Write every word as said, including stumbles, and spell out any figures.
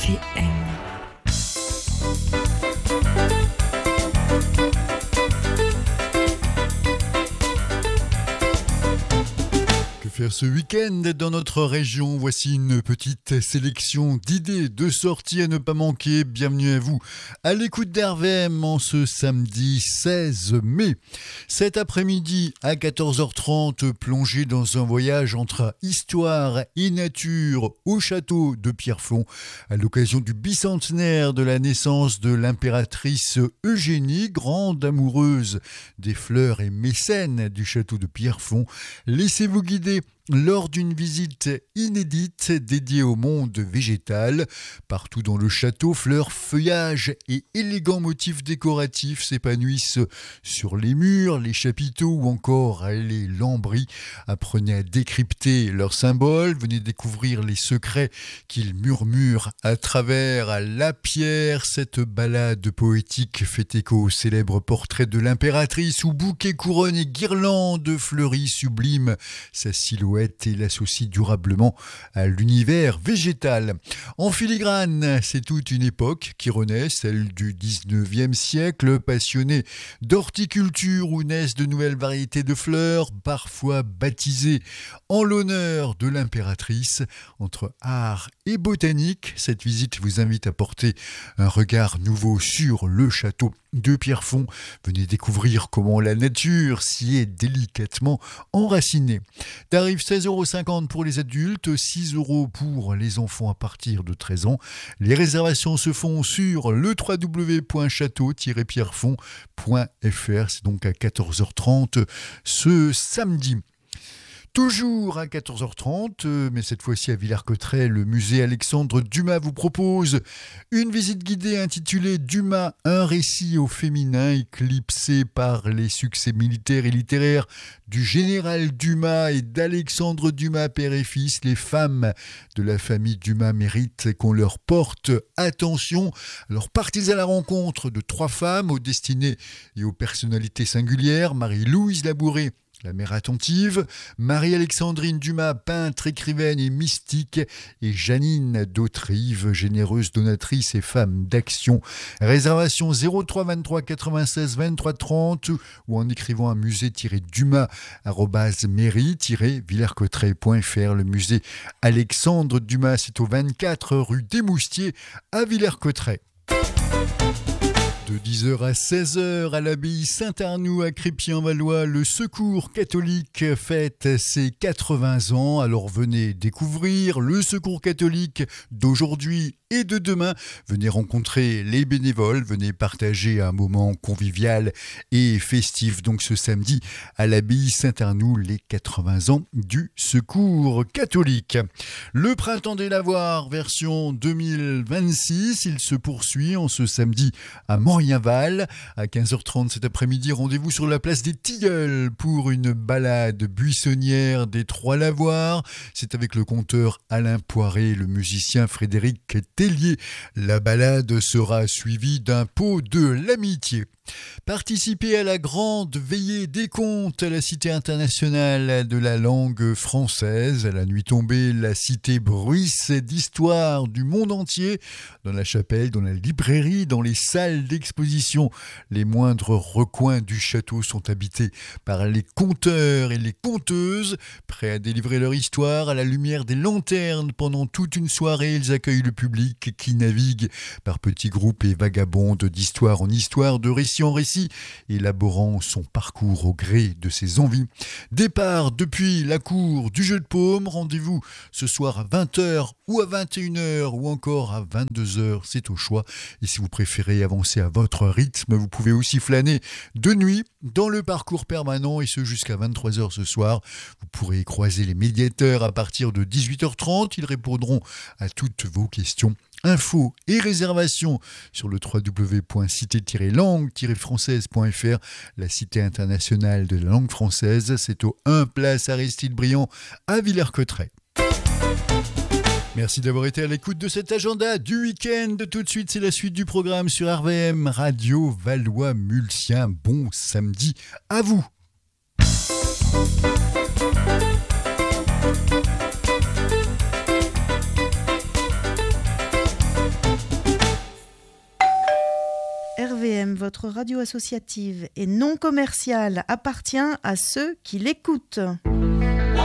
F M. Faire ce week-end dans notre région, voici une petite sélection d'idées de sorties à ne pas manquer. Bienvenue à vous à l'écoute d'R V M en ce samedi seize mai. Cet après-midi à quatorze heures trente, plongez dans un voyage entre histoire et nature au château de Pierrefonds à l'occasion du bicentenaire de la naissance de l'impératrice Eugénie, grande amoureuse des fleurs et mécène du château de Pierrefonds. Laissez-vous guider lors d'une visite inédite dédiée au monde végétal. Partout dans le château, fleurs, feuillages et élégants motifs décoratifs s'épanouissent sur les murs, les chapiteaux ou encore les lambris. Apprenez à décrypter leurs symboles, venez découvrir les secrets qu'ils murmurent à travers la pierre. Cette balade poétique fait écho au célèbre portrait de l'impératrice où bouquets, couronnes et guirlandes fleuries subliment sa silhouette et l'associe durablement à l'univers végétal. En filigrane, c'est toute une époque qui renaît, celle du dix-neuvième siècle, passionnée d'horticulture où naissent de nouvelles variétés de fleurs, parfois baptisées en l'honneur de l'impératrice. Entre art et botanique, cette visite vous invite à porter un regard nouveau sur le château de Pierrefonds. Venez découvrir comment la nature s'y est délicatement enracinée. Tarif seize euros cinquante pour les adultes, six euros pour les enfants à partir de treize ans. Les réservations se font sur le w w w point château tiret pierrefonds point f r. C'est donc à quatorze heures trente ce samedi. Toujours à quatorze heures trente, mais cette fois-ci à Villers-Cotterêts, le musée Alexandre Dumas vous propose une visite guidée intitulée Dumas, un récit au féminin éclipsé par les succès militaires et littéraires du général Dumas et d'Alexandre Dumas, père et fils. Les femmes de la famille Dumas méritent qu'on leur porte attention. Alors partez à la rencontre de trois femmes aux destinées et aux personnalités singulières. Marie-Louise Labouré, la mère attentive, Marie-Alexandrine Dumas, peintre, écrivaine et mystique, et Janine d'Autrive, généreuse donatrice et femme d'action. Réservation zéro trois vingt-trois quatre-vingt-seize vingt-trois trente ou en écrivant à musée-dumas arobase mairie tiret villers-cotterêts point f r. Le musée Alexandre Dumas, c'est au vingt-quatre rue des Moustiers à Villers-Cotterêts. De dix heures à seize heures à l'abbaye Saint-Arnoux à Crépy-en-Valois, le Secours catholique fête ses quatre-vingts ans. Alors venez découvrir le Secours catholique d'aujourd'hui et de demain. Venez rencontrer les bénévoles, venez partager un moment convivial et festif. Donc ce samedi à l'abbaye Saint-Arnoux, les quatre-vingts ans du Secours catholique. Le printemps des lavoirs version deux mille vingt-six, il se poursuit en ce samedi à Morienval. À quinze heures trente cet après-midi, rendez-vous sur la place des Tilleuls pour une balade buissonnière des Trois Lavoirs. C'est avec le conteur Alain Poiré et le musicien Frédéric Tellier. La balade sera suivie d'un pot de l'amitié. Participez à la grande veillée des contes à la Cité internationale de la langue française. À la nuit tombée, la cité bruisse d'histoire du monde entier. Dans la chapelle, dans la librairie, dans les salles d'exposition, les moindres recoins du château sont habités par les conteurs et les conteuses. Prêts à délivrer leur histoire à la lumière des lanternes pendant toute une soirée, ils accueillent le public qui navigue par petits groupes et vagabonde d'histoire en histoire, de récit en récit, élaborant son parcours au gré de ses envies. Départ depuis la cour du Jeu de Paume, rendez-vous ce soir à vingt heures ou à vingt et une heures ou encore à vingt-deux heures, c'est au choix. Et si vous préférez avancer à votre rythme, vous pouvez aussi flâner de nuit dans le parcours permanent et ce jusqu'à vingt-trois heures ce soir. Vous pourrez croiser les médiateurs à partir de dix-huit heures trente, ils répondront à toutes vos questions. Infos et réservations sur le w w w point cité tiret langue tiret française point f r. La Cité internationale de la langue française, c'est au un place Aristide Briand à Villers-Cotterêts. Merci d'avoir été à l'écoute de cet agenda du week-end. Tout de suite, c'est la suite du programme sur R V M Radio Valois-Mulsien. Bon samedi à vous. R V M, votre radio associative et non commerciale, appartient à ceux qui l'écoutent.